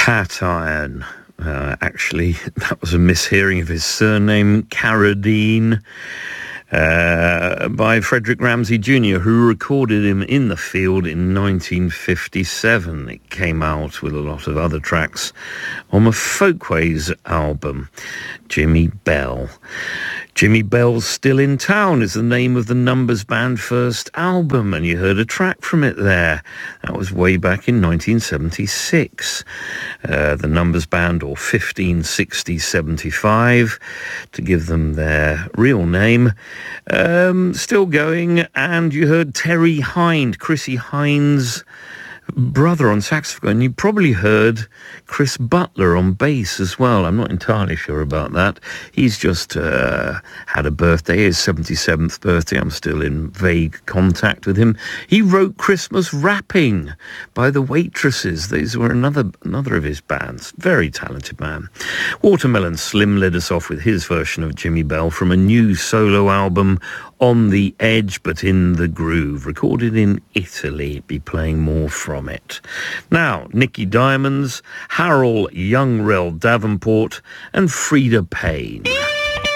Cat Iron. Actually, that was a mishearing of his surname, Carradine, by Frederick Ramsey Jr., who recorded him in the field in 1957. It came out with a lot of other tracks on the Folkways album, Jimmy Bell. Jimmy Bell's Still in Town is the name of the Numbers Band first album, and you heard a track from it there. That was way back in 1976. The Numbers Band, or 156075, to give them their real name. Still going, and you heard Terry Hind, Chrissie Hind's brother, on saxophone. You probably heard Chris Butler on bass as well. I'm not entirely sure about that. He's just had a birthday, his 77th birthday. I'm still in vague contact with him. He wrote Christmas Rapping by the Waitresses. These were another of his bands. Very talented man. Watermelon Slim led us off with his version of Jimmy Bell from a new solo album, On the Edge But in the Groove, recorded in Italy. Be playing more from it. Now, Nicky Diamonds, Harold Youngrell Davenport and Freda Payne.